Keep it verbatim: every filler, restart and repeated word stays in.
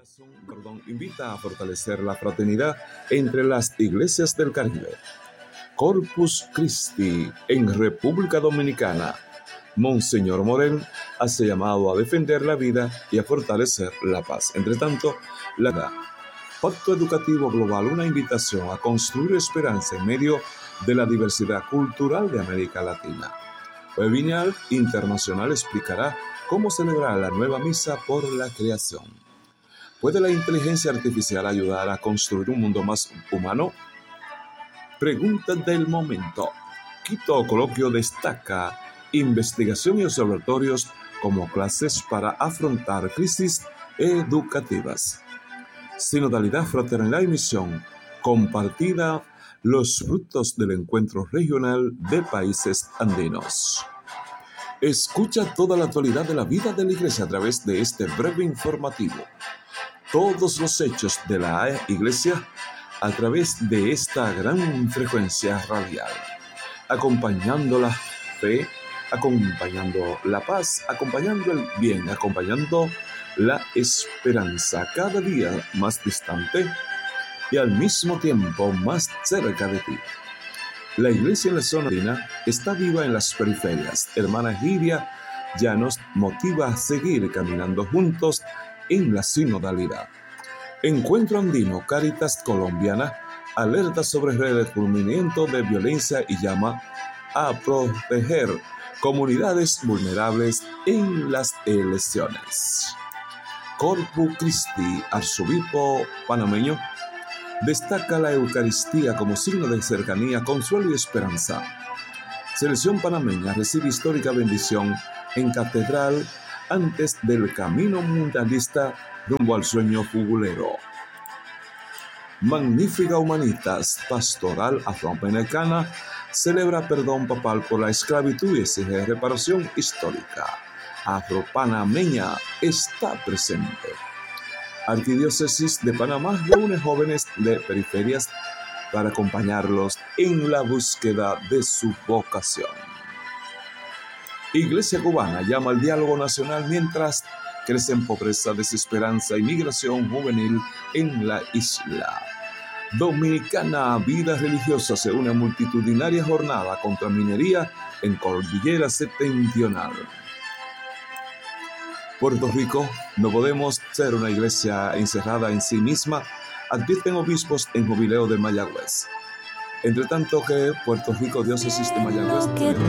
Perdón, invita a fortalecer la fraternidad entre las iglesias del Caribe. Corpus Christi en República Dominicana. Monseñor Morel hace llamado a defender la vida y a fortalecer la paz. Entre tanto, la Pacto Educativo Global, una invitación a construir esperanza en medio de la diversidad cultural de América Latina. Webinar internacional explicará cómo celebrar la nueva misa por la creación. ¿Puede la inteligencia artificial ayudar a construir un mundo más humano? Pregunta del momento. Quito Coloquio destaca investigación y observatorios como clases para afrontar crisis educativas. Sinodalidad, fraternidad y misión compartida, los frutos del encuentro regional de países andinos. Escucha toda la actualidad de la vida de la Iglesia a través de este breve informativo. Todos los hechos de la Iglesia a través de esta gran frecuencia radial, acompañando la fe, acompañando la paz, acompañando el bien, acompañando la esperanza, cada día más distante y al mismo tiempo más cerca de ti. La Iglesia en la zona andina está viva en las periferias. Hermana Giria ya nos motiva a seguir caminando juntos en la sinodalidad. Encuentro Andino, Cáritas Colombiana, alerta sobre el recrudecimiento de violencia y llama a proteger comunidades vulnerables en las elecciones. Corpus Christi, arzobispo panameño, destaca la Eucaristía como signo de cercanía, consuelo y esperanza. Selección panameña recibe histórica bendición en catedral antes del camino mundialista rumbo al sueño fugulero. Magnífica Humanitas Pastoral Afroamericana celebra perdón papal por la esclavitud y exige reparación histórica. Afropanameña está presente. Arquidiócesis de Panamá reúne jóvenes de periferias para acompañarlos en la búsqueda de su vocación. Iglesia cubana llama al diálogo nacional mientras crecen pobreza, desesperanza y migración juvenil en la isla. Dominicana Vida Religiosa se une a multitudinaria jornada contra minería en Cordillera Septentrional. Puerto Rico, no podemos ser una iglesia encerrada en sí misma, advierten obispos en jubileo de Mayagüez. Entre tanto que Puerto Rico, diócesis de Mayagüez...